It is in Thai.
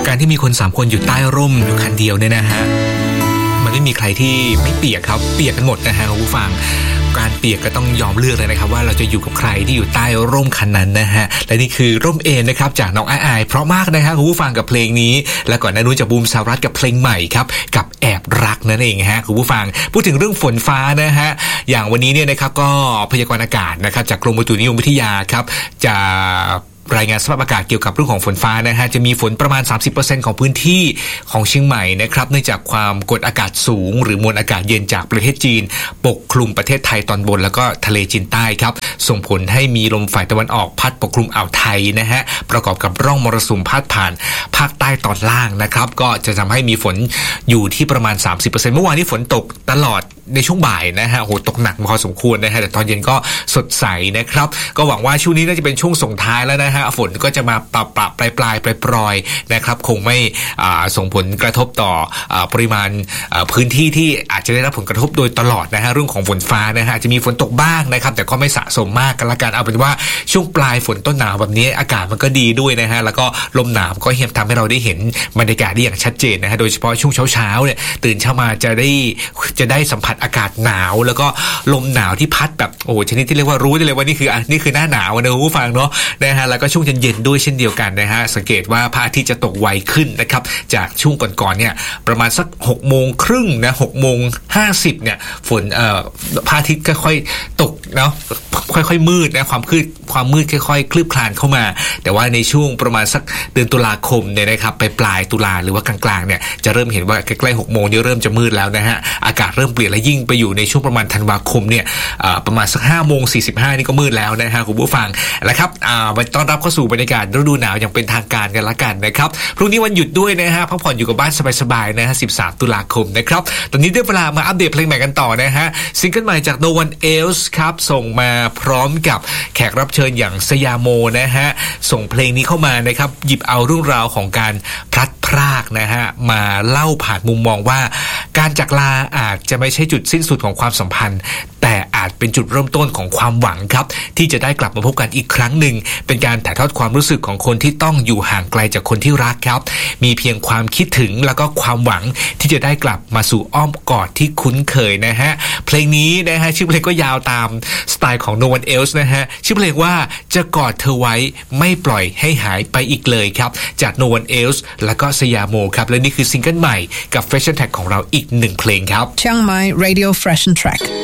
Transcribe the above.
การที่มีคน3คนอยู่ใต้ร่มอยู่คันเดียวเนี่ยนะฮะมันไม่มีใครที่ไม่เปียกครับเปียกกันหมดนะฮะคุณผู้ฟังการเปียกก็ต้องยอมเลือกเลยนะครับว่าเราจะอยู่กับใครที่อยู่ใต้ร่มคันนั้นนะฮะและนี่คือร่มเอนนะครับจากน้องอายเพราะมากนะฮะคุณผู้ฟังกับเพลงนี้และก่อนหน้านู้นจากบูมสารัตกับเพลงใหม่ครับกับแอบรักนั่นเองฮะคุณผู้ฟังพูดถึงเรื่องฝนฟ้านะฮะอย่างวันนี้เนี่ยนะครับก็พยากรณ์อากาศนะครับจากกรมอุตุนิยมวิทยาครับจะรายงานสภาพอากาศเกี่ยวกับเรื่องของฝนฟ้านะฮะจะมีฝนประมาณ 30% ของพื้นที่ของเชียงใหม่นะครับเนื่องจากความกดอากาศสูงหรือมวลอากาศเย็นจากประเทศจีนปกคลุมประเทศไทยตอนบนแล้วก็ทะเลจีนใต้ครับส่งผลให้มีลมฝ่ายตะวันออกพัดปกคลุมอ่าวไทยนะฮะประกอบกับร่องมรสุมพาดผ่านภาคใต้ตอนล่างนะครับก็จะทำให้มีฝนอยู่ที่ประมาณ 30% เมื่อวานนี้ฝนตกตลอดในช่วงบ่ายนะฮะโหตกหนักพอสมควรนะฮะแต่ตอนเย็นก็สดใสนะครับก็หวังว่าช่วงนี้น่าจะเป็นช่วงส่งท้ายแล้วนะฮะฝนก็จะมาปลายนะครับคงไม่ส่งผลกระทบต่อปริมาณพื้นที่ที่อาจจะได้รับผลกระทบโดยตลอดนะฮะเรื่องของฝนฟ้านะฮะจะมีฝนตกบ้างนะครับแต่ก็ไม่สะสมมากกันละกันเอาเป็นว่าช่วงปลายฝนต้นหนาวแบบนี้อากาศมันก็ดีด้วยนะฮะแล้วก็ลมหนาวก็ทำให้เราได้เห็นบรรยากาศได้อย่างชัดเจนนะฮะโดยเฉพาะช่วงเช้าเนี่ยตื่นเช้ามาจะได้สัมผัสอากาศหนาวแล้วก็ลมหนาวที่พัดแบบโอ้ชนิดที่เรียกว่ารู้ได้เลยว่านี่คือหน้าหนาวนะคุณผู้ฟังเนาะนะฮะแล้วก็ช่วงเย็นๆด้วยเช่นเดียวกันนะฮะสังเกตว่าพระอาทิตย์จะตกไวขึ้นนะครับจากช่วงก่อนๆเนี่ยประมาณสัก 6:30 นนะ 6:50 นเนี่ยฝนพระอาทิตย์ค่อยๆตกเนาะค่อยๆมืดนะความมืดค่อยๆคลืบคลานเข้ามาแต่ว่าในช่วงประมาณสักเดือนตุลาคมเนี่ยนะครับไปปลายตุลาหรือว่ากลางๆเนี่ยจะเริ่มเห็นว่าใกล้ๆ 6 โมงเนี่ยเริ่มจะมืดแล้วนะฮะอากาศเริ่มเปลี่ยนและยิ่งไปอยู่ในช่วงประมาณธันวาคมเนี่ยประมาณสัก 5:45 นี่ก็มืดแล้วนะฮะคุณผู้ฟังนะครับมาต้อนรับเข้าสู่บรรยากาศฤดูหนาวอย่างเป็นทางการกันละกันนะครับพรุ่งนี้วันหยุดด้วยนะฮะพักผ่อนอยู่กับบ้านสบายๆนะฮะ13 ตุลาคมนะครับตอนนี้ได้เวลามาอัปเดตเพลงใหม่กันต่อนะฮะซิงเกิลใหม่จาก No One Else ครับส่งมาพร้อมกับแขกรับเชิญอย่างสยามโมนะฮะส่งเพลงนี้เข้ามานะครับหยิบเอาเรื่องราวของการพลัดพรากนะฮะมาเล่าผ่านมุมมองว่าการจากลาอาจจะไม่ใช่จุดสิ้นสุดของความสัมพันธ์แต่อาจเป็นจุดเริ่มต้นของความหวังครับที่จะได้กลับมาพบกันอีกครั้งหนึ่งเป็นการถ่ายทอดความรู้สึกของคนที่ต้องอยู่ห่างไกลจากคนที่รักครับมีเพียงความคิดถึงแล้วก็ความหวังที่จะได้กลับมาสู่อ้อมกอดที่คุ้นเคยนะฮะเพลงนี้นะฮะชื่อเพลงก็ยาวตามสไตล์ของ No One Else นะฮะชื่อเพลงว่าจะกอดเธอไว้ไม่ปล่อยให้หายไปอีกเลยครับจาก No One Else แล้วก็สยามโมครับและนี่คือซิงเกิลใหม่กับ Fashion Tag ของเราอีก1เพลงครับ Chiang Mai Radio Fashion Track